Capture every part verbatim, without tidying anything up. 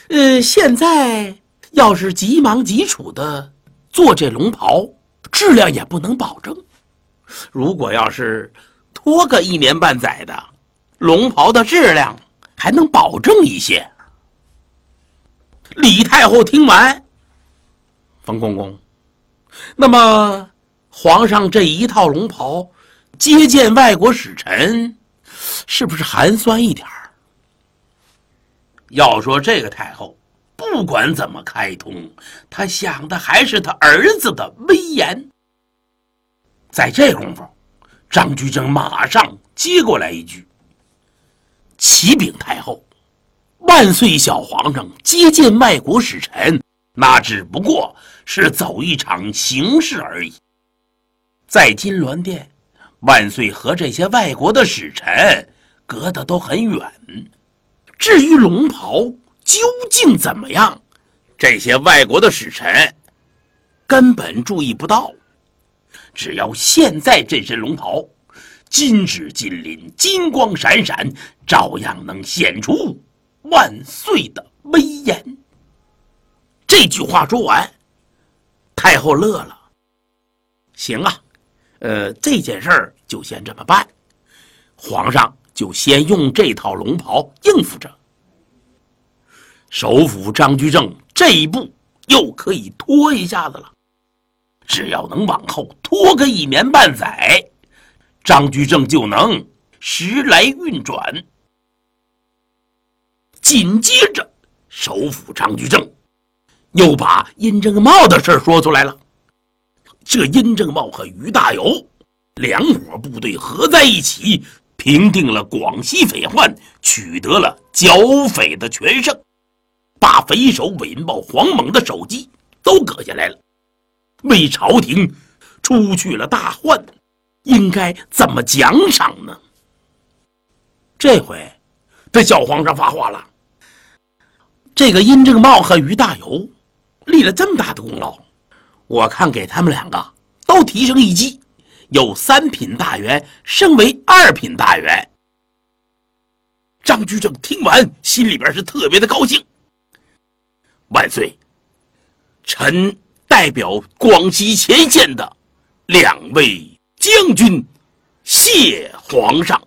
呃，现在要是急忙急处的做这龙袍，质量也不能保证。如果要是拖个一年半载的，龙袍的质量还能保证一些。李太后听完，冯公公，那么皇上这一套龙袍接见外国使臣，是不是寒酸一点儿？要说这个太后，不管怎么开通，她想的还是她儿子的威严。在这功夫，张居正马上接过来一句：“启禀太后，万岁小皇上接见外国使臣，那只不过是走一场形式而已。在金銮殿，万岁和这些外国的使臣隔得都很远。至于龙袍究竟怎么样，这些外国的使臣根本注意不到。只要现在这身龙袍金枝金鳞，金光闪闪，照样能显出万岁的威严。”这句话说完，太后乐了。行啊，呃，这件事儿就先这么办，皇上就先用这套龙袍应付着。首辅张居正这一步又可以拖一下子了，只要能往后拖个一年半载，张居正就能时来运转。紧接着，首辅张居正又把殷正茂的事说出来了。这殷正茂和于大猷两伙部队合在一起，平定了广西匪患，取得了剿匪的全胜，把匪首韦云豹、黄猛的首级都割下来了，为朝廷除去了大患，应该怎么奖赏呢？这回这小皇上发话了，这个殷正茂和于大猷立了这么大的功劳，我看给他们两个都提升一级，由三品大员升为二品大员。张居正听完心里边是特别的高兴。万岁，臣代表广西前线的两位将军谢皇上。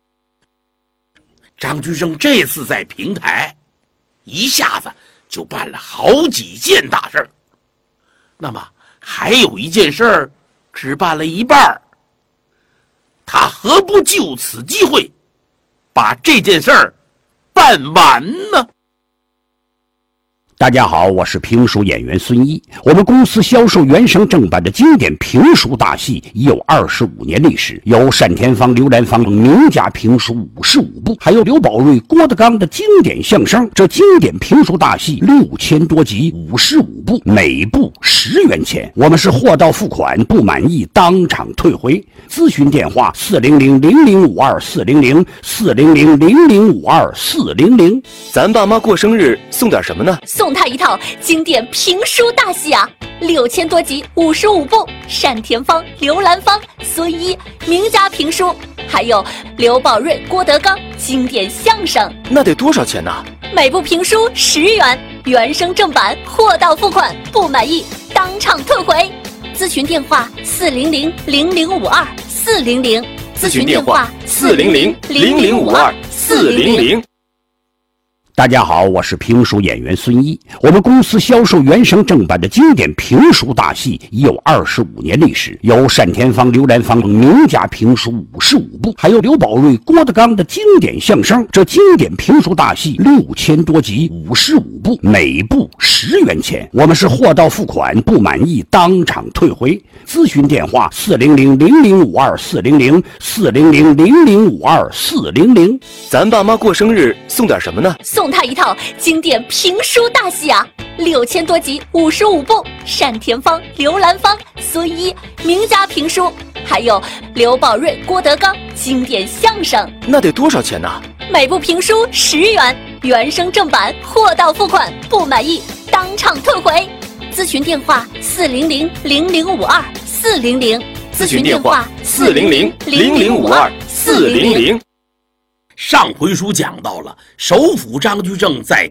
张居正这次在平台一下子就办了好几件大事儿，那么还有一件事儿只办了一半，他何不就此机会把这件事儿办完呢？ 大家好，我是评书演员孙一。我们公司销售原声正版的经典评书大戏已有二十五年历史，有单田芳、刘兰芳名家评书五十五部，还有刘宝瑞、郭德纲的经典相声。这经典评书大戏六千多集，五十五部，每部十元钱。我们是货到付款，不满意当场退回。咨询电话：四零零零零五二四零零四零零零零五二四零零。 咱爸妈过生日送点什么呢？ 送他一套经典评书大戏啊，六千多集，五十五部，单田芳、刘兰芳、孙一名家评书，还有刘宝瑞、郭德纲经典相声。 那得多少钱呢？ 每部评书十元，原声正版，货到付款，不满意当场退回。咨询电话：四零零零零五二四零零。 咨询电话：四零零零零五二四零零。 大家好，我是评书演员孙一。我们公司销售原声正版的经典评书大戏已有二十五年历史，有单田芳、刘兰芳名家评书五十五部，还有刘宝瑞、郭德纲的经典相声。这经典评书大戏六千多集，五十五部，每部十元钱。我们是货到付款，不满意当场退回。咨询电话：四零零零零五二四零零四零零零零五二四零零。 咱爸妈过生日送点什么呢？ 送他一套经典评书大戏啊，六千多集，五十五部，单田芳、刘兰芳、孙一名家评书，还有刘宝瑞、郭德纲经典相声。 那得多少钱呢？ 每部评书十元，原声正版，货到付款，不满意当场退回。咨询电话：四零零零零五二四零零。 咨询电话：四零零零零五二四零零。 上回书讲到了，首辅张居正在